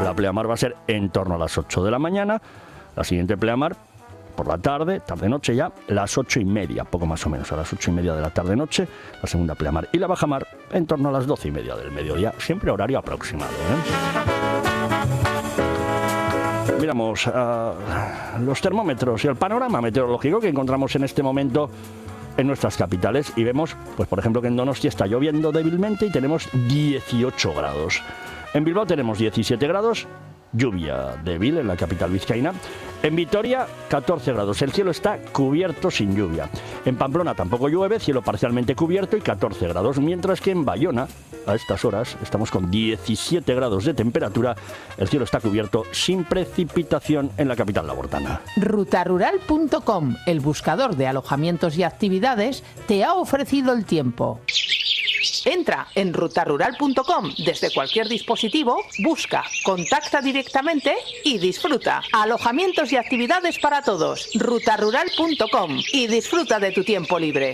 La pleamar va a ser en torno a las 8 de la mañana. La siguiente pleamar por la tarde, tarde-noche ya, las 8:30, poco más o menos, a las 8:30 de la tarde-noche, la segunda pleamar. Y la bajamar en torno a las 12:30 del mediodía, siempre horario aproximado, Miramos los termómetros y el panorama meteorológico que encontramos en este momento en nuestras capitales y vemos, pues por ejemplo, que en Donostia está lloviendo débilmente y tenemos 18 grados. En Bilbao tenemos 17 grados, lluvia débil en la capital vizcaína. En Vitoria, 14 grados. El cielo está cubierto sin lluvia. En Pamplona tampoco llueve, cielo parcialmente cubierto y 14 grados. Mientras que en Bayona, a estas horas, estamos con 17 grados de temperatura. El cielo está cubierto sin precipitación en la capital labortana. Rutarural.com, el buscador de alojamientos y actividades, te ha ofrecido el tiempo. Entra en rutarural.com desde cualquier dispositivo, busca, contacta directamente y disfruta. Alojamientos y actividades para todos. Rutarural.com y disfruta de tu tiempo libre.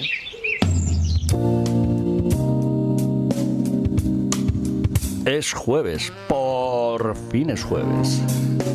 Es jueves, por fin es jueves.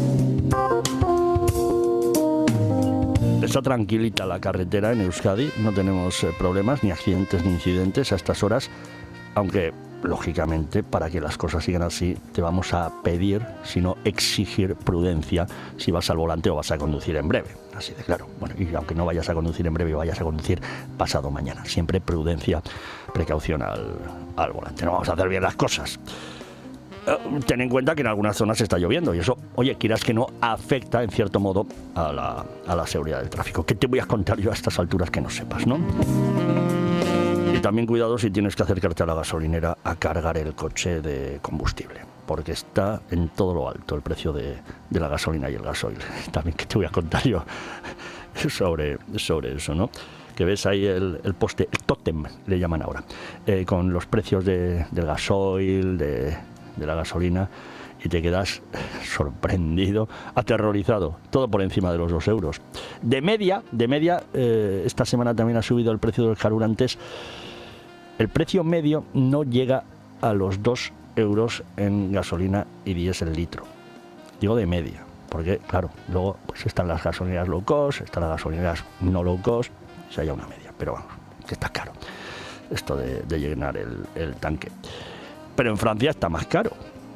Está tranquilita la carretera en Euskadi, no tenemos problemas, ni accidentes ni incidentes a estas horas, aunque, lógicamente, para que las cosas sigan así, te vamos a pedir, si no exigir prudencia si vas al volante o vas a conducir en breve. Así de claro. Bueno, y aunque no vayas a conducir en breve, vayas a conducir pasado mañana. Siempre prudencia, precaución al volante. No vamos a hacer bien las cosas. Ten en cuenta que en algunas zonas está lloviendo y eso, oye, quieras que no, afecta en cierto modo a la seguridad del tráfico. ¿Qué te voy a contar yo a estas alturas que no sepas, no? Y también cuidado si tienes que acercarte a la gasolinera a cargar el coche de combustible, porque está en todo lo alto el precio de la gasolina y el gasoil. También que te voy a contar yo sobre eso, ¿no? Que ves ahí el poste, el tótem le llaman ahora, con los precios del gasoil, de la gasolina, y te quedas sorprendido, aterrorizado, todo por encima de los 2 euros. De media, esta semana también ha subido el precio de los carburantes. El precio medio no llega a los 2 euros en gasolina y diésel litro. Digo de media, porque claro, luego pues están las gasolineras low cost, están las gasolineras no low cost, o sea, ya una media, pero vamos, que está caro esto de llenar el tanque. Pero en Francia está más caro.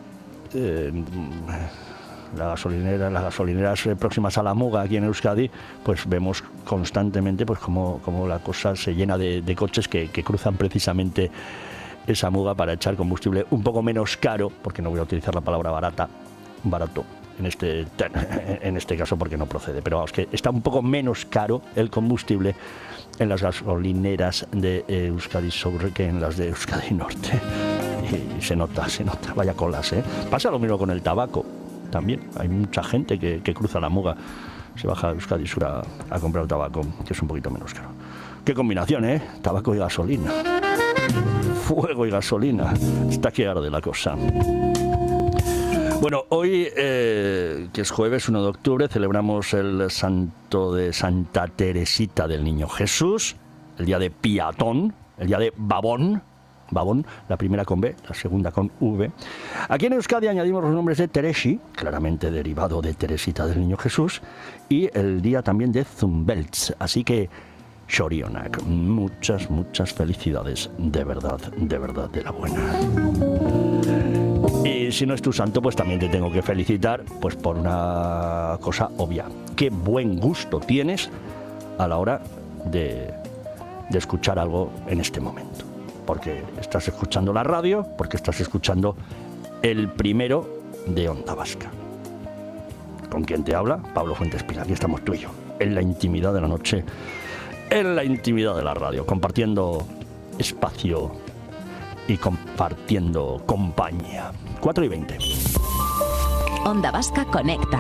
Las gasolineras próximas a la Muga aquí en Euskadi, pues vemos constantemente pues como la cosa se llena de coches que cruzan precisamente esa Muga para echar combustible un poco menos caro, porque no voy a utilizar la palabra barato en este caso porque no procede, pero vamos, que está un poco menos caro el combustible en las gasolineras de Euskadi Sur que en las de Euskadi Norte. Y se nota, vaya colas, ¿eh? Pasa lo mismo con el tabaco, también. Hay mucha gente que cruza la Muga, se baja a Euskadi Sur a comprar tabaco, que es un poquito menos caro. Qué combinación, ¿eh? Tabaco y gasolina. Fuego y gasolina. Está que arde la cosa. Bueno, hoy, que es jueves 1 de octubre, celebramos el santo de Santa Teresita del Niño Jesús, el día de Piatón, el día de Babón, la primera con B, la segunda con V. Aquí en Euskadi añadimos los nombres de Teresi, claramente derivado de Teresita del Niño Jesús, y el día también de Zumbeltz. Así que, Xorionak, muchas felicidades, de verdad, de la buena. Y si no es tu santo, pues también te tengo que felicitar, pues por una cosa obvia. Qué buen gusto tienes a la hora de escuchar algo en este momento. Porque estás escuchando la radio, porque estás escuchando el primero de Onda Vasca. ¿Con quién te habla? Pablo Fuentes Pina. Aquí estamos tú y yo, en la intimidad de la noche, en la intimidad de la radio, compartiendo espacio y compartiendo compañía. 4:20. Onda Vasca conecta.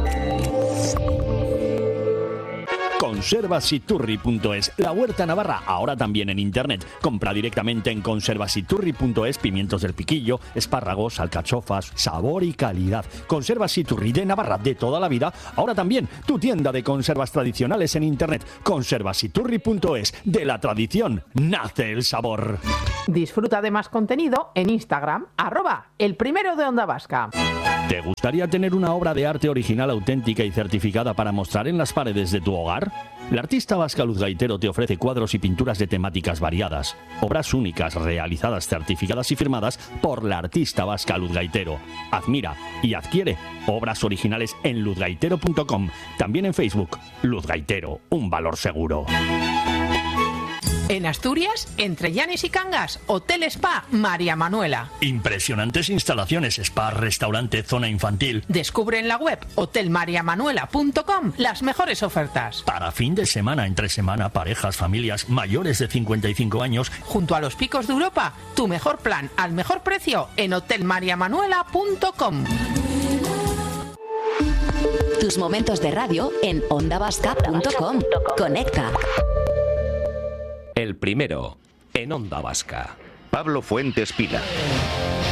Conservasiturri.es, la huerta navarra, ahora también en internet. Compra directamente en conservasiturri.es pimientos del piquillo, espárragos, alcachofas, sabor y calidad. Conservasiturri de Navarra de toda la vida, ahora también tu tienda de conservas tradicionales en internet. Conservasiturri.es, de la tradición nace el sabor. Disfruta de más contenido en Instagram, @elprimerodeondavasca. ¿Te gustaría tener una obra de arte original, auténtica y certificada para mostrar en las paredes de tu hogar? La artista vasca Luz Gaitero te ofrece cuadros y pinturas de temáticas variadas, obras únicas, realizadas, certificadas y firmadas por la artista vasca Luz Gaitero. Admira y adquiere obras originales en luzgaitero.com, también en Facebook. Luz Gaitero, un valor seguro. En Asturias, entre Llanes y Cangas, Hotel Spa María Manuela. Impresionantes instalaciones, spa, restaurante, zona infantil. Descubre en la web hotelmariamanuela.com las mejores ofertas. Para fin de semana, entre semana, parejas, familias mayores de 55 años. Junto a los picos de Europa, tu mejor plan al mejor precio en hotelmariamanuela.com. Tus momentos de radio en ondavasca.com. Conecta. El primero, en Onda Vasca. Pablo Fuentes Pila.